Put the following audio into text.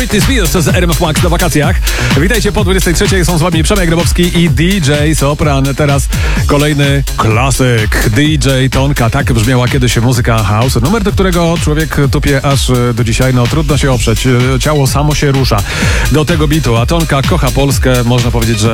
Britney Spears z RMF Max na wakacjach. Witajcie po 23. Są z wami Przemek Grabowski i DJ Sopran. Teraz kolejny klasyk. DJ Tonka. Tak brzmiała kiedyś muzyka house. Numer, do którego człowiek tupie aż do dzisiaj. No trudno się oprzeć. Ciało samo się rusza do tego bitu. A Tonka kocha Polskę. Można powiedzieć, że